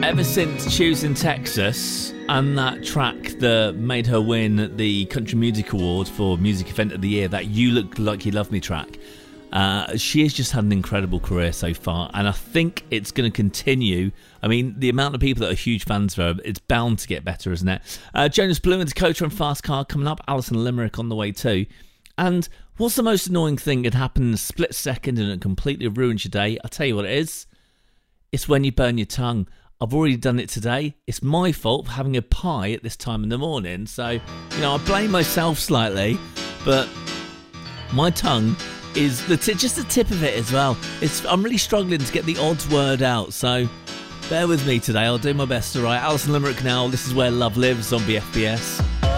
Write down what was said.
ever since choosing Texas and that track that made her win the Country Music Award for Music Event of the Year, that You Look Like You Love Me track, she has just had an incredible career so far, and I think it's going to continue. I mean, the amount of people that are huge fans of her, it's bound to get better, isn't it? Jonas Blue and Dakota and Fast Car coming up, Alison Limerick on the way too. And what's the most annoying thing that happened in a split second and it completely ruins your day? I'll tell you what it is. It's when you burn your tongue. I've already done it today. It's my fault for having a pie at this time in the morning. So, you know, I blame myself slightly, but my tongue is just the tip of it as well. I'm really struggling to get the odds word out, so bear with me today. I'll do my best, all right? Alison Limerick now. This is Where Love Lives on BFBS.